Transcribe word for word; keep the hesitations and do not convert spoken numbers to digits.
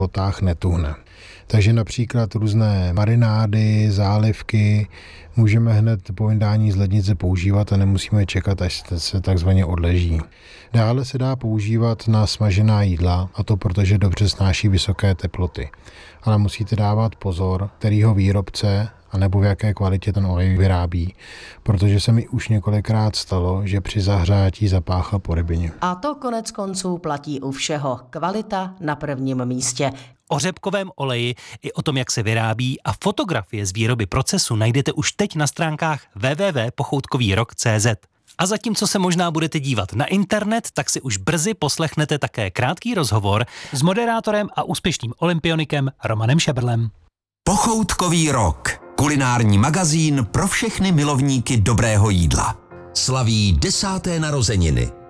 potáh netuhne. Takže například různé marinády, zálivky můžeme hned po vyndání z lednice používat a nemusíme čekat, až se takzvaně odleží. Dále se dá používat na smažená jídla, a to protože dobře snáší vysoké teploty. Ale musíte dávat pozor, kterýho výrobce a nebo v jaké kvalitě ten olej vyrábí, protože se mi už několikrát stalo, že při zahřátí zapáchal po rybině. A to konec konců platí u všeho. Kvalita na prvním místě. O řepkovém oleji i o tom, jak se vyrábí, a fotografie z výroby procesu najdete už teď na stránkách w w w tečka pochoutkový rok tečka c z. A zatímco se možná budete dívat na internet, tak si už brzy poslechnete také krátký rozhovor s moderátorem a úspěšným olympionikem Romanem Šebrlem. Pochoutkový rok. Kulinární magazín pro všechny milovníky dobrého jídla. Slaví desáté narozeniny.